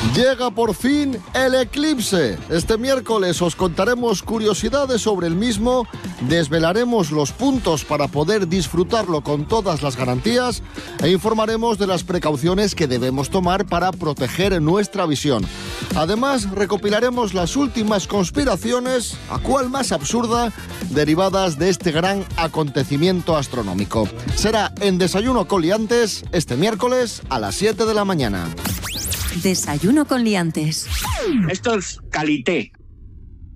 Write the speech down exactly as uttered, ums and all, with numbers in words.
Llega por fin el eclipse. Este miércoles os contaremos curiosidades sobre el mismo, desvelaremos los puntos para poder disfrutarlo con todas las garantías e informaremos de las precauciones que debemos tomar para proteger nuestra visión. Además, recopilaremos las últimas conspiraciones, a cual más absurda, derivadas de este gran acontecimiento astronómico. Será en Desayuno con Liantes este miércoles a las siete de la mañana. Desayuno con Liantes. Esto es calité.